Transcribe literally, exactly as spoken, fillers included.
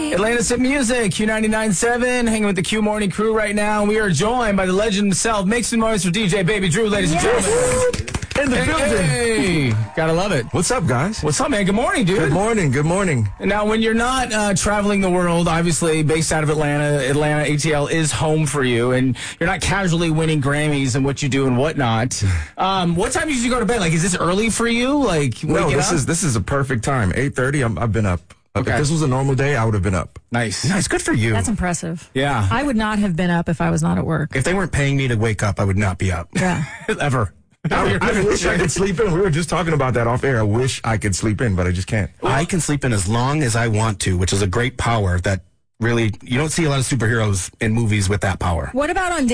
Atlantis at Music, Q ninety-nine point seven, hanging with the Q Morning crew right now. We are joined by the legend himself. Make some noise for D J Baby Drew, ladies Yes. and gentlemen. In the Hey, building. hey. Gotta love it. What's up, guys? What's up, man? Good morning, dude. Good morning. Good morning. Now, when you're not uh, traveling the world, obviously based out of Atlanta, Atlanta A T L is home for you, and you're not casually winning Grammys and what you do and whatnot. Um, what time do you go to bed? Like, is this early for you? Like, No, waking this up? is this is a perfect time. eight thirty. I've been up. Okay. If this was a normal day, I would have been up. nice. Nice, good for you. That's impressive. Yeah. I would not have been up if I was not at work. If they weren't paying me to wake up, I would not be up. Yeah. Ever. I, I wish I could sleep in. We were just talking about that off air. I wish I could sleep in, but I just can't. I can sleep in as long as I want to, which is a great power that really, you don't see a lot of superheroes in movies with that power. What about on